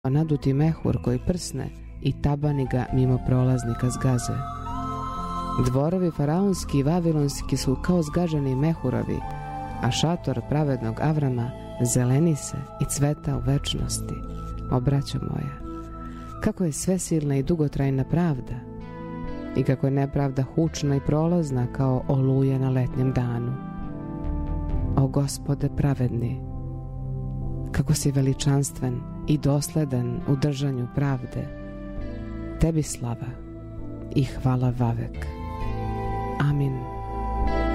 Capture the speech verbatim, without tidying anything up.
naduti mehur koji prsne i tabani ga mimo prolaznika zgaze. Dvorovi faraonski i vavilonski su kao zgaženi mehurovi, a šator pravednog Avrama zeleni se i cveta u večnosti. O braćo moja, kako je svesilna i dugotrajna pravda i kako je nepravda hučna i prolazna kao oluja na letnjem danu. O Gospode pravedni, kako si veličanstven i dosledan u držanju pravde, tebi slava i hvala vavek. Amin.